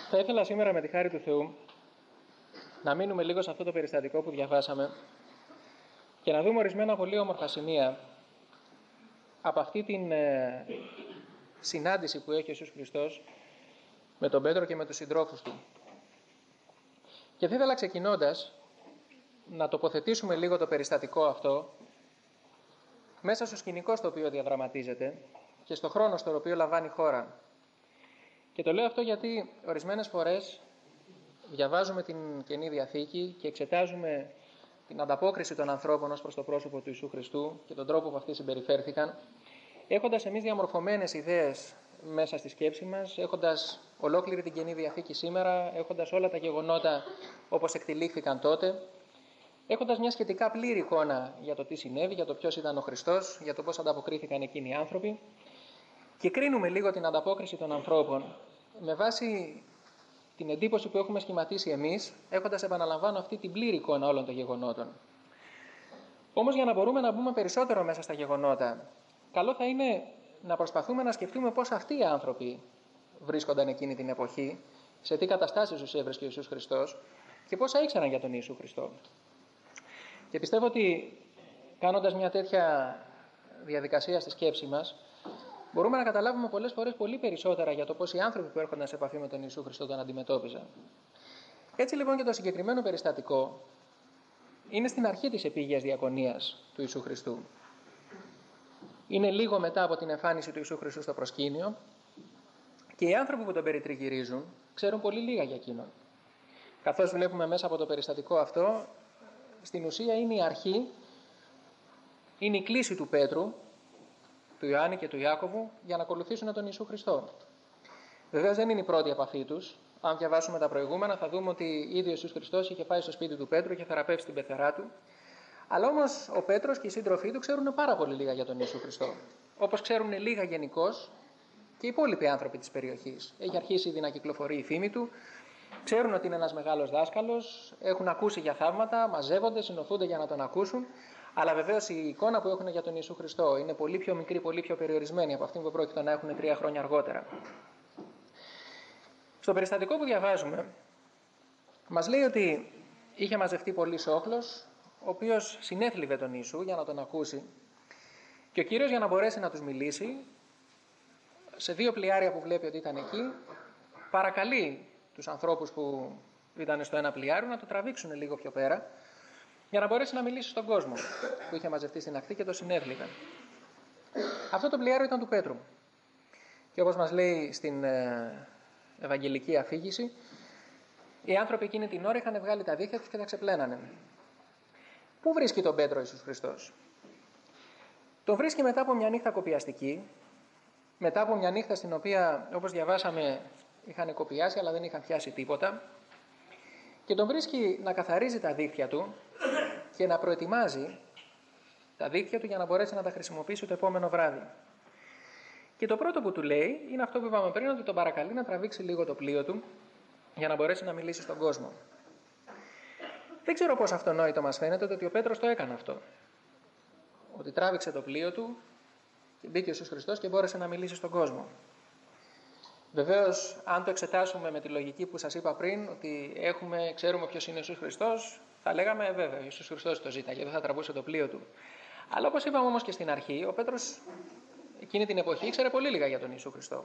Θα ήθελα σήμερα με τη χάρη του Θεού να μείνουμε λίγο σε αυτό το περιστατικό που διαβάσαμε και να δούμε ορισμένα πολύ όμορφα σημεία από αυτή την συνάντηση που έχει ο Ιησούς Χριστός με τον Πέτρο και με τους συντρόφους του. Και θα ήθελα ξεκινώντας να τοποθετήσουμε λίγο το περιστατικό αυτό μέσα στο σκηνικό στο οποίο διαδραματίζεται και στο χρόνο στο οποίο λαμβάνει η χώρα. Και το λέω αυτό γιατί ορισμένες φορές διαβάζουμε την Καινή Διαθήκη και εξετάζουμε την ανταπόκριση των ανθρώπων ως προς το πρόσωπο του Ιησού Χριστού και τον τρόπο που αυτοί συμπεριφέρθηκαν, έχοντας εμείς διαμορφωμένες ιδέες μέσα στη σκέψη μας, έχοντας ολόκληρη την Καινή Διαθήκη σήμερα, έχοντας όλα τα γεγονότα όπως εκτελήχθηκαν τότε, έχοντας μια σχετικά πλήρη εικόνα για το τι συνέβη, για το ποιος ήταν ο Χριστός, για το πώς ανταποκρίθηκαν εκείνοι οι άνθρωποι, και κρίνουμε λίγο την ανταπόκριση των ανθρώπων με βάση την εντύπωση που έχουμε σχηματίσει εμείς, έχοντας, επαναλαμβάνω, αυτή την πλήρη εικόνα όλων των γεγονότων. Όμως, για να μπορούμε να μπούμε περισσότερο μέσα στα γεγονότα, καλό θα είναι να προσπαθούμε να σκεφτούμε πώς αυτοί οι άνθρωποι βρίσκονταν εκείνη την εποχή, σε τι καταστάσεις τους έβρισκε ο Ιησούς Χριστός και πόσα ήξεραν για τον Ιησού Χριστό. Και πιστεύω ότι κάνοντας μια τέτοια διαδικασία στη σκέψη μας, μπορούμε να καταλάβουμε πολλές φορές πολύ περισσότερα για το πώς οι άνθρωποι που έρχονταν σε επαφή με τον Ιησού Χριστό τον αντιμετώπιζαν. Έτσι λοιπόν και το συγκεκριμένο περιστατικό είναι στην αρχή της επίγειας διακονίας του Ιησού Χριστού. Είναι λίγο μετά από την εμφάνιση του Ιησού Χριστού στο προσκήνιο και οι άνθρωποι που τον περιτριγυρίζουν ξέρουν πολύ λίγα για εκείνον. Καθώς βλέπουμε μέσα από το περιστατικό αυτό, στην ουσία είναι η αρχή, είναι η κλίση του Πέτρου, του Ιωάννη και του Ιάκωβου για να ακολουθήσουν τον Ιησού Χριστό. Βεβαίως δεν είναι η πρώτη επαφή τους. Αν διαβάσουμε τα προηγούμενα, θα δούμε ότι ήδη ο Ιησούς Χριστός είχε πάει στο σπίτι του Πέτρου και θεραπεύσει την πεθερά του. Αλλά όμως ο Πέτρος και οι σύντροφοί του ξέρουν πάρα πολύ λίγα για τον Ιησού Χριστό. Όπως ξέρουν λίγα γενικώς και οι υπόλοιποι άνθρωποι της περιοχής. Έχει αρχίσει ήδη να κυκλοφορεί η φήμη του. Ξέρουν ότι είναι ένας μεγάλος δάσκαλος, έχουν ακούσει για θαύματα, μαζεύονται, συνοθούνται για να τον ακούσουν. Αλλά βεβαίως η εικόνα που έχουν για τον Ιησού Χριστό είναι πολύ πιο μικρή, πολύ πιο περιορισμένη από αυτή που πρόκειται να έχουν 3 χρόνια αργότερα. Στο περιστατικό που διαβάζουμε, μας λέει ότι είχε μαζευτεί πολύς όχλος, ο οποίος συνέθλιβε τον Ιησού για να τον ακούσει, και ο Κύριος, για να μπορέσει να τους μιλήσει, σε 2 πλοιάρια που βλέπει ότι ήταν εκεί, παρακαλεί τους ανθρώπους που ήταν στο ένα πλοιάριο να το τραβήξουν λίγο πιο πέρα, για να μπορέσει να μιλήσει στον κόσμο που είχε μαζευτεί στην ακτή και το συνέθλιβε. Αυτό το πλοιάριο ήταν του Πέτρου. Και όπως μας λέει στην Ευαγγελική αφήγηση, οι άνθρωποι εκείνη την ώρα είχαν βγάλει τα δίχτυα τους και τα ξεπλένανε. Πού βρίσκει τον Πέτρο ο Ιησούς Χριστός? Τον βρίσκει μετά από μια νύχτα κοπιαστική, μετά από μια νύχτα στην οποία, όπως διαβάσαμε, είχαν κοπιάσει αλλά δεν είχαν πιάσει τίποτα, και τον βρίσκει να καθαρίζει τα δίχτυα του και να προετοιμάζει τα δίχτυα του για να μπορέσει να τα χρησιμοποιήσει το επόμενο βράδυ. Και το πρώτο που του λέει είναι αυτό που είπαμε πριν, ότι τον παρακαλεί να τραβήξει λίγο το πλοίο του για να μπορέσει να μιλήσει στον κόσμο. Δεν ξέρω πώς αυτονόητο μας φαίνεται ότι ο Πέτρος το έκανε αυτό. Ότι τράβηξε το πλοίο του και μπήκε ο Ιησούς Χριστός και μπόρεσε να μιλήσει στον κόσμο. Βεβαίως, αν το εξετάσουμε με τη λογική που σας είπα πριν, ότι ξέρουμε ποιος είναι ο Ιησούς Χριστός, θα λέγαμε βέβαια ο Ιησούς Χριστός το ζήταγε, δεν θα τραβούσε το πλοίο του. Αλλά όπως είπαμε όμως και στην αρχή, ο Πέτρος εκείνη την εποχή ήξερε πολύ λίγα για τον Ιησού Χριστό.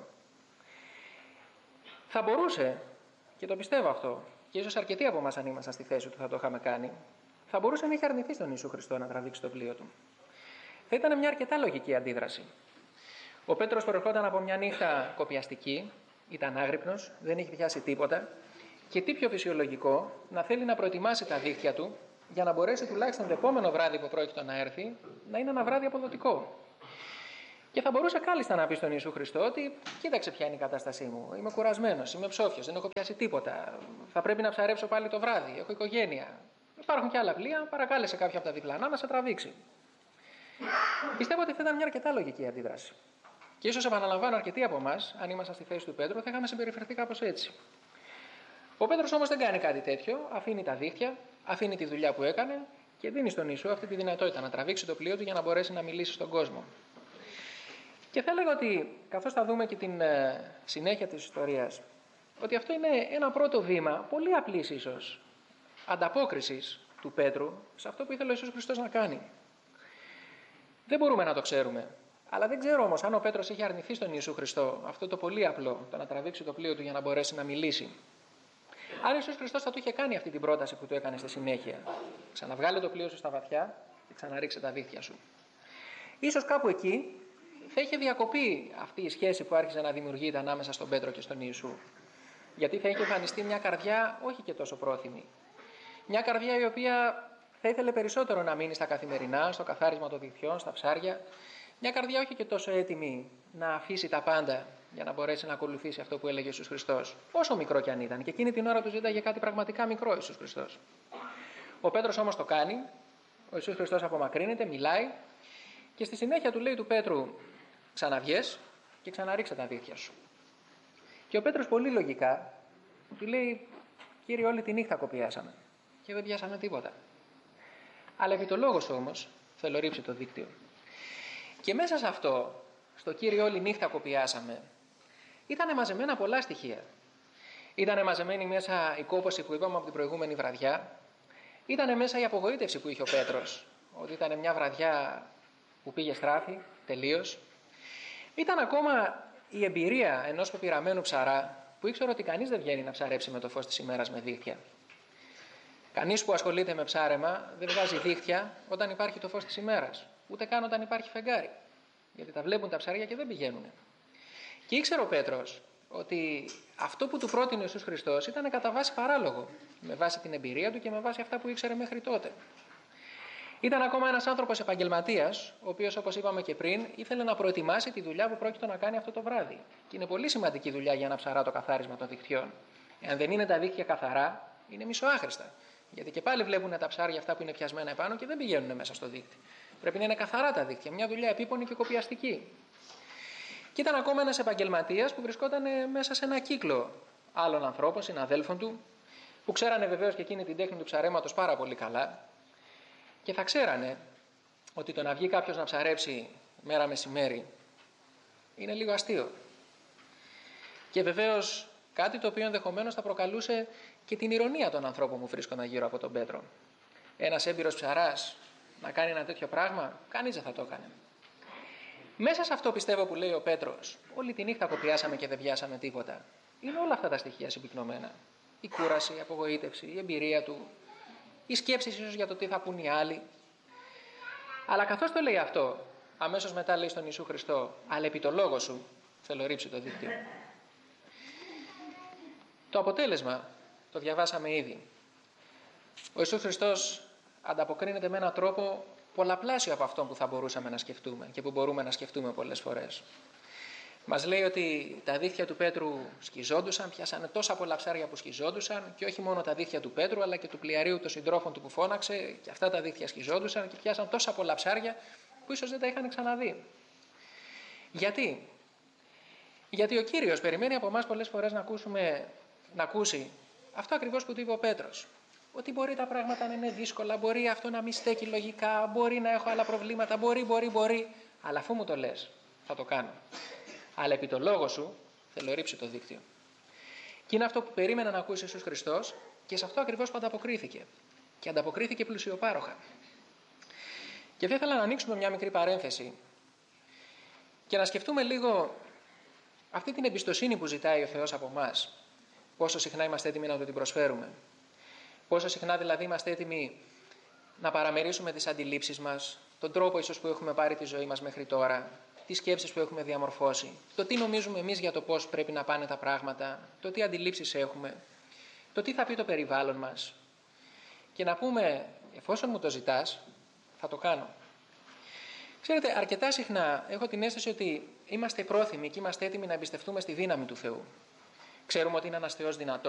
Θα μπορούσε, και το πιστεύω αυτό, και ίσως αρκετοί από εμάς αν ήμασταν στη θέση του θα το είχαμε κάνει, θα μπορούσε να είχε αρνηθεί στον Ιησού Χριστό να τραβήξει το πλοίο του. Θα ήταν μια αρκετά λογική αντίδραση. Ο Πέτρος προερχόταν από μια νύχτα κοπιαστική, ήταν άγρυπνος, δεν είχε πιάσει τίποτα, και τι πιο φυσιολογικό να θέλει να προετοιμάσει τα δίχτυα του για να μπορέσει τουλάχιστον το επόμενο βράδυ που πρόκειται να έρθει να είναι ένα βράδυ αποδοτικό. Και θα μπορούσε κάλλιστα να πει στον Ιησού Χριστό ότι κοίταξε ποια είναι η κατάστασή μου, είμαι κουρασμένος, είμαι ψόφιος, δεν έχω πιάσει τίποτα, θα πρέπει να ψαρέψω πάλι το βράδυ, έχω οικογένεια, υπάρχουν και άλλα πλοία, παρακάλεσε κάποια από τα διπλανά να σε τραβήξει. Πιστεύω ότι θα ήταν μια αρκετά λογική αντίδραση. Και ίσως, επαναλαμβάνω, αρκετοί από εμάς, αν ήμασταν στη θέση του Πέτρου, θα είχαμε συμπεριφερθεί κάπως έτσι. Ο Πέτρος όμως δεν κάνει κάτι τέτοιο, αφήνει τα δίχτυα, αφήνει τη δουλειά που έκανε και δίνει στον Ιησού αυτή τη δυνατότητα να τραβήξει το πλοίο του για να μπορέσει να μιλήσει στον κόσμο. Και θα έλεγα ότι, καθώς θα δούμε και την συνέχεια της ιστορίας, ότι αυτό είναι ένα πρώτο βήμα, πολύ απλής ίσως, ανταπόκρισης του Πέτρου σε αυτό που ήθελε ο Ιησούς Χριστός να κάνει. Δεν μπορούμε να το ξέρουμε. Αλλά δεν ξέρω όμως αν ο Πέτρος είχε αρνηθεί στον Ιησού Χριστό αυτό το πολύ απλό, το να τραβήξει το πλοίο του για να μπορέσει να μιλήσει. Αν ο Ιησούς Χριστός θα του είχε κάνει αυτή την πρόταση που του έκανε στη συνέχεια, ξαναβγάλε το πλοίο σου στα βαθιά και ξαναρίξε τα δίχτυα σου. Ίσως κάπου εκεί θα είχε διακοπεί αυτή η σχέση που άρχισε να δημιουργείται ανάμεσα στον Πέτρο και στον Ιησού. Γιατί θα είχε εμφανιστεί μια καρδιά όχι και τόσο πρόθυμη. Μια καρδιά η οποία θα ήθελε περισσότερο να μείνει στα καθημερινά, στο καθάρισμα των δίχτυων, στα ψάρια. Μια καρδιά όχι και τόσο έτοιμη να αφήσει τα πάντα για να μπορέσει να ακολουθήσει αυτό που έλεγε ο Ιησούς Χριστός. Όσο μικρό κι αν ήταν. Και εκείνη την ώρα του ζήταγε κάτι πραγματικά μικρό ο Ιησούς Χριστός. Ο Πέτρος όμως το κάνει. Ο Ιησούς Χριστός απομακρύνεται, μιλάει. Και στη συνέχεια του λέει του Πέτρου, ξαναβγες και ξαναρίξε τα δίχτυα σου. Και ο Πέτρος πολύ λογικά του λέει, Κύριε, όλη τη νύχτα κοπιάσαμε και δεν πιάσαμε τίποτα. Αλλά επί το λόγος όμως θέλω ρίψει το δίκτυο. Και μέσα σε αυτό, στο Κύριε, όλη νύχτα κοπιάσαμε, ήταν μαζεμένα πολλά στοιχεία. Ήταν μαζεμένη μέσα η κόπωση που είπαμε από την προηγούμενη βραδιά. Ήταν μέσα η απογοήτευση που είχε ο Πέτρος, ότι ήταν μια βραδιά που πήγε στράφη τελείως. Ήταν ακόμα η εμπειρία ενός πεπειραμένου ψαρά που ήξερε ότι κανείς δεν βγαίνει να ψαρέψει με το φως της ημέρας με δίχτυα. Κανείς που ασχολείται με ψάρεμα δεν βγάζει δίχτυα όταν υπάρχει το φως της ημέρας, ούτε καν όταν υπάρχει φεγγάρι, γιατί τα βλέπουν τα ψάρια και δεν πηγαίνουν. Και ήξερε ο Πέτρος ότι αυτό που του πρότεινε ο Ιησούς Χριστός ήταν κατά βάση παράλογο, με βάση την εμπειρία του και με βάση αυτά που ήξερε μέχρι τότε. Ήταν ακόμα ένας άνθρωπος επαγγελματίας, ο οποίος, όπως είπαμε και πριν, ήθελε να προετοιμάσει τη δουλειά που πρόκειται να κάνει αυτό το βράδυ. Και είναι πολύ σημαντική δουλειά για ένα ψαρά το καθάρισμα των δικτυών. Εάν δεν είναι τα δίχτυα καθαρά, είναι μισοάχρηστα. Γιατί και πάλι βλέπουν τα ψάρια αυτά που είναι πιασμένα επάνω και δεν πηγαίνουν μέσα στο δίκτυ. Πρέπει να είναι καθαρά τα δίχτυα. Μια δουλειά επίπονη και κοπιαστική. Και ήταν ακόμα ένας επαγγελματίας που βρισκόταν μέσα σε ένα κύκλο άλλων ανθρώπων, συναδέλφων του, που ξέρανε βεβαίως και εκείνη την τέχνη του ψαρέματος πάρα πολύ καλά. Και θα ξέρανε ότι το να βγει κάποιος να ψαρέψει μέρα μεσημέρι είναι λίγο αστείο. Και βεβαίως κάτι το οποίο ενδεχομένως θα προκαλούσε και την ηρωνία των ανθρώπων που βρίσκονταν γύρω από τον Πέτρο. Ένας έμπειρος ψαράς να κάνει ένα τέτοιο πράγμα, κανείς δεν θα το έκανε. Μέσα σε αυτό πιστεύω που λέει ο Πέτρος, όλη τη νύχτα κοπιάσαμε και δεν πιάσαμε τίποτα. Είναι όλα αυτά τα στοιχεία συμπυκνωμένα. Η κούραση, η απογοήτευση, η εμπειρία του, οι σκέψεις ίσως για το τι θα πούν οι άλλοι. Αλλά καθώς το λέει αυτό, αμέσως μετά λέει στον Ιησού Χριστό, αλλά επί το λόγο σου θέλω ρίψει το δίκτυο. Το αποτέλεσμα το διαβάσαμε ήδη. Ο Ιησούς Χριστός ανταποκρίνεται με έναν τρόπο πολλαπλάσιο από αυτόν που θα μπορούσαμε να σκεφτούμε και που μπορούμε να σκεφτούμε πολλές φορές. Μας λέει ότι τα δίχτυα του Πέτρου σκιζόντουσαν, πιάσανε τόσα πολλά ψάρια που σκιζόντουσαν και όχι μόνο τα δίχτυα του Πέτρου αλλά και του πλοιαρίου των συντρόφων του που φώναξε και αυτά τα δίχτυα σκιζόντουσαν και πιάσαν τόσα πολλά ψάρια που ίσως δεν τα είχαν ξαναδεί. Γιατί? Γιατί ο Κύριος περιμένει από εμάς πολλές φορές να ακούσει αυτό ακριβώς που του είπε ο Πέτρος. Ότι μπορεί τα πράγματα να είναι δύσκολα, μπορεί αυτό να μην στέκει λογικά, μπορεί να έχω άλλα προβλήματα, μπορεί, αλλά αφού μου το λες, θα το κάνω. Αλλά επί το λόγο σου θέλω ρίψει το δίκτυο. Και είναι αυτό που περίμενε να ακούσει ο Ιησούς Χριστός και σε αυτό ακριβώς που ανταποκρίθηκε. Και ανταποκρίθηκε πλουσιοπάροχα. Και θα ήθελα να ανοίξουμε μια μικρή παρένθεση και να σκεφτούμε λίγο αυτή την εμπιστοσύνη που ζητάει ο Θεός από εμάς. Πόσο συχνά είμαστε έτοιμοι να του την προσφέρουμε. Πόσο συχνά δηλαδή είμαστε έτοιμοι να παραμερίσουμε τις αντιλήψεις μας, τον τρόπο ίσως που έχουμε πάρει τη ζωή μας μέχρι τώρα, τις σκέψεις που έχουμε διαμορφώσει, το τι νομίζουμε εμείς για το πώς πρέπει να πάνε τα πράγματα, το τι αντιλήψεις έχουμε, το τι θα πει το περιβάλλον μας. Και να πούμε, εφόσον μου το ζητάς, θα το κάνω. Ξέρετε, αρκετά συχνά έχω την αίσθηση ότι είμαστε πρόθυμοι και είμαστε έτοιμοι να εμπιστευτούμε στη δύναμη του Θεού. Ξέρουμε ότι είναι ένας Θεός δυνατός.